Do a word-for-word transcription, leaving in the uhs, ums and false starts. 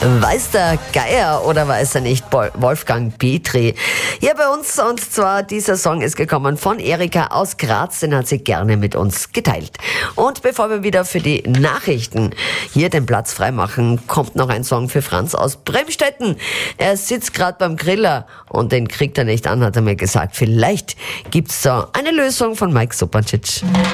Weiß der Geier oder weiß er nicht? Wolfgang Petri. Hier bei uns, und zwar dieser Song ist gekommen von Erika aus Graz, den hat sie gerne mit uns geteilt. Und bevor wir wieder für die Nachrichten hier den Platz freimachen, kommt noch ein Song für Franz aus Bremstetten. Er sitzt gerade beim Griller und den kriegt er nicht an, hat er mir gesagt. Vielleicht gibt's da eine Lösung von Mike Supancic.